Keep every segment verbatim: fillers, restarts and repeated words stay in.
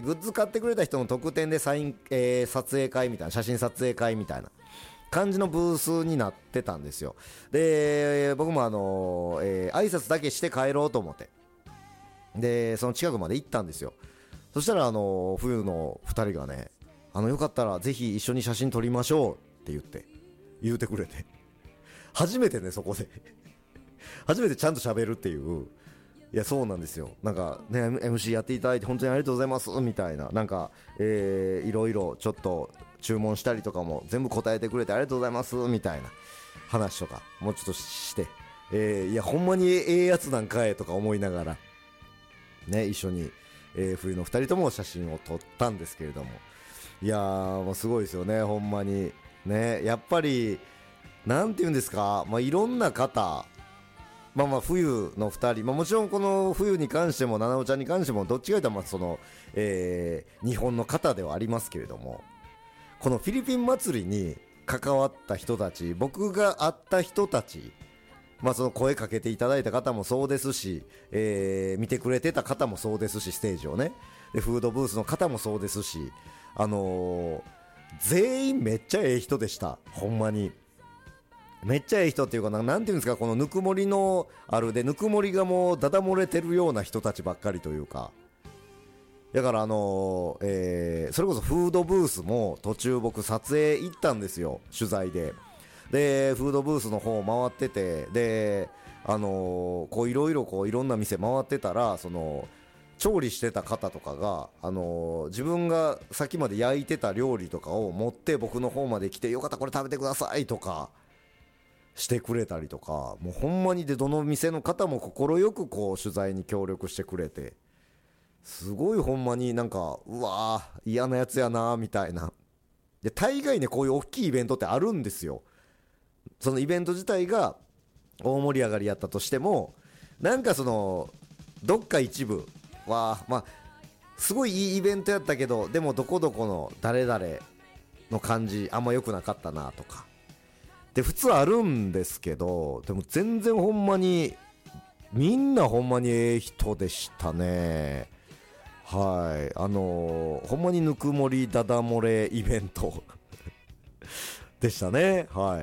グッズ買ってくれた人の特典でサイン、えー、撮影会みたいな、写真撮影会みたいな感じのブースになってたんですよ。で僕もあのーえー、挨拶だけして帰ろうと思って、でその近くまで行ったんですよ。そしたらあのー、冬のふたりがね、あのよかったらぜひ一緒に写真撮りましょうって言って言うてくれて、初めてね、そこで初めてちゃんと喋るっていう。いやそうなんですよ。なんかね エムシー やっていただいて本当にありがとうございますみたいな、なんか、えー、いろいろちょっと注文したりとかも全部答えてくれてありがとうございますみたいな話とかもうちょっとして、えー、いやほんまにええやつなんかえとか思いながらね、一緒に、えー、冬のふたりとも写真を撮ったんですけれども、いやーもうすごいですよね、ほんまにね。やっぱりなんていうんですか、まあ、いろんな方、まあまあ冬のふたり、まあ、もちろんこの冬に関しても七尾ちゃんに関してもどっちかというとまあその、えー、日本の方ではありますけれども、このフィリピン祭りに関わった人たち、僕が会った人たち、まあその声かけていただいた方もそうですし、えー、見てくれてた方もそうですし、ステージをね、でフードブースの方もそうですし、あのー、全員めっちゃええ人でした。ほんまにめっちゃええ人っていうかな、なんていうんですか、このぬくもりのあるで、ぬくもりがもうダダ漏れてるような人たちばっかりというか、だからあのーえー、それこそフードブースも途中僕撮影行ったんですよ、取材で。でフードブースの方回ってて、であのー、こういろいろこういろんな店回ってたら、その調理してた方とかが、あのー、自分がさっきまで焼いてた料理とかを持って僕の方まで来て、よかったらこれ食べてくださいとかしてくれたりとか、もうほんまにでどの店の方も快くこう取材に協力してくれて、すごいほんまになんかうわー嫌なやつやなみたいな。で大概ねこういう大きいイベントってあるんですよ。そのイベント自体が大盛り上がりやったとしても、なんかそのどっか一部はまあすごいいいイベントやったけど、でもどこどこの誰々の感じあんま良くなかったなとかで普通あるんですけど、でも全然ほんまにみんなほんまにええ人でしたね。はい、あのー、ほんまにぬくもりダダ漏れイベントでしたね。はい。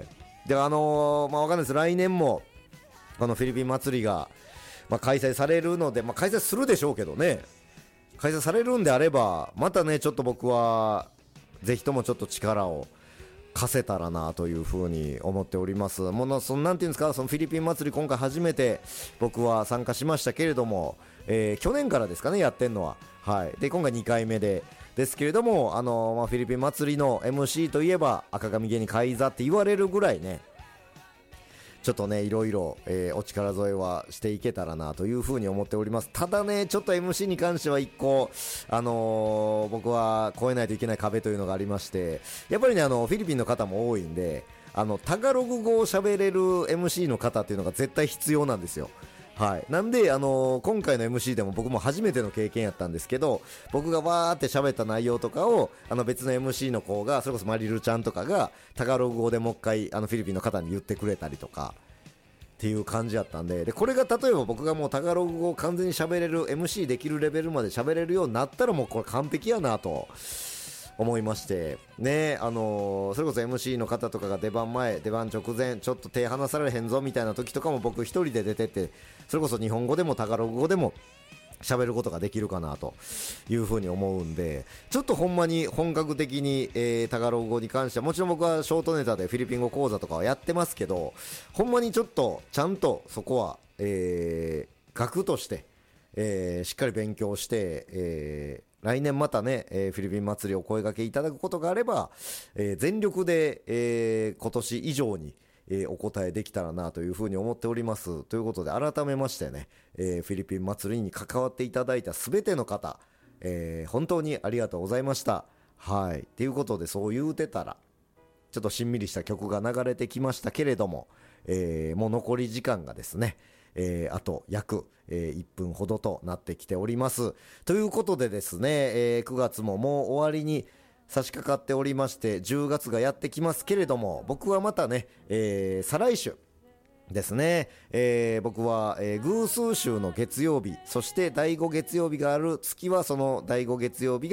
であのー、まあわかんないです。来年もこのフィリピン祭りが、まあ、開催されるので、まあ、開催するでしょうけどね、開催されるんであればまたねちょっと僕はぜひともちょっと力を貸せたらなというふうに思っております。ものそのなんていうんですか、そのフィリピン祭り今回初めて僕は参加しましたけれども、えー、去年からですかねやってんのは、はい、で今回にかいめでですけれども、あのーまあ、フィリピン祭りの エムシー といえば赤髪芸人カイザって言われるぐらいね、ちょっとねいろいろ、えー、お力添えはしていけたらなというふうに思っております。ただねちょっと エムシー に関しては一個、あのー、僕は越えないといけない壁というのがありまして、やっぱりねあのフィリピンの方も多いんで、あのタガログ語を喋れる エムシー の方っていうのが絶対必要なんですよ。はい、なんで、あのー、今回の エムシー でも僕も初めての経験やったんですけど、僕がわーって喋った内容とかをあの別の エムシー の子が、それこそマリルちゃんとかがタガログ語でもう一回あのフィリピンの方に言ってくれたりとかっていう感じやったんで、でこれが例えば僕がもうタガログ語を完全に喋れる エムシー できるレベルまで喋れるようになったら、もうこれ完璧やなと思いましてね。あのー、それこそ エムシー の方とかが出番前出番直前ちょっと手離されへんぞみたいな時とかも僕一人で出てって、それこそ日本語でもタガログ語でも喋ることができるかなというふうに思うんで、ちょっとほんまに本格的に、えー、タガログ語に関してはもちろん僕はショートネタでフィリピン語講座とかはやってますけど、ほんまにちょっとちゃんとそこは、えー、学として、えー、しっかり勉強して、えー来年またね、えー、フィリピン祭りお声掛けいただくことがあれば、えー、全力で、えー、今年以上に、えー、お答えできたらなというふうに思っております。ということで改めましてね、えー、フィリピン祭りに関わっていただいたすべての方、えー、本当にありがとうございました。はい。ということでそう言うてたらちょっとしんみりした曲が流れてきましたけれども、えー、もう残り時間がですね、えー、あと約、えー、いっぷんほどとなってきております。ということでですね、えー、くがつももう終わりに差し掛かっておりまして、じゅうがつがやってきますけれども、僕はまたね、えー、再来週ですね、えー、僕は、えー、偶数週の月曜日、そしてだいご月曜日がある月はそのだいご月曜日が